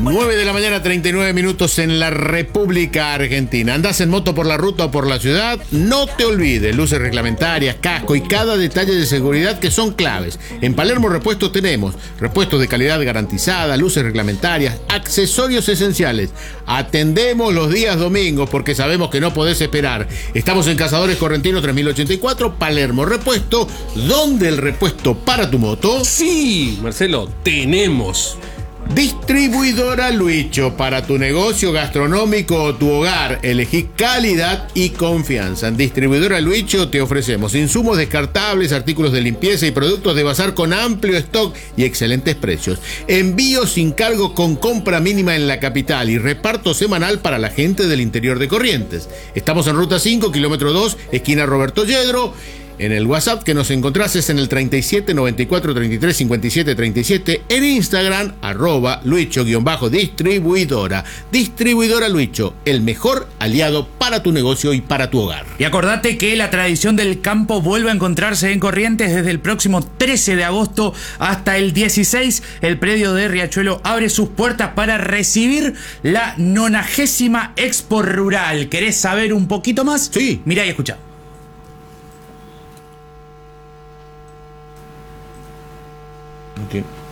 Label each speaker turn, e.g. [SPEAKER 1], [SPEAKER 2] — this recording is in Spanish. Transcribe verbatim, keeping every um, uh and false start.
[SPEAKER 1] nueve de la mañana, treinta y nueve minutos en la República Argentina. ¿Andás en moto por la ruta o por la ciudad? No te olvides, luces reglamentarias, casco y cada detalle de seguridad que son claves. En Palermo Repuestos tenemos repuestos de calidad garantizada, luces reglamentarias, accesorios esenciales. Atendemos los días domingos porque sabemos que no podés esperar. Estamos en Cazadores Correntino tres mil ochenta y cuatro, Palermo Repuesto, donde el repuesto para tu moto...
[SPEAKER 2] Sí, Marcelo, tenemos...
[SPEAKER 1] Distribuidora Luicho, para tu negocio gastronómico o tu hogar, elegí calidad y confianza. En Distribuidora Luicho te ofrecemos insumos descartables, artículos de limpieza y productos de bazar con amplio stock y excelentes precios. Envío sin cargo con compra mínima en la capital y reparto semanal para la gente del interior de Corrientes. Estamos en Ruta cinco, kilómetro dos, esquina Roberto Yedro. En el WhatsApp que nos encontrás es en el treinta y siete, noventa y cuatro, treinta y tres, cincuenta y siete, treinta y siete. En Instagram, arroba Luicho-distribuidora. Distribuidora Luicho, el mejor aliado para tu negocio y para tu hogar.
[SPEAKER 3] Y acordate que la tradición del campo vuelve a encontrarse en Corrientes desde el próximo trece de agosto hasta el dieciséis. El predio de Riachuelo abre sus puertas para recibir la nonagésima Expo Rural. ¿Querés saber un poquito más?
[SPEAKER 1] Sí.
[SPEAKER 3] Mirá y escuchá.
[SPEAKER 1] Okay.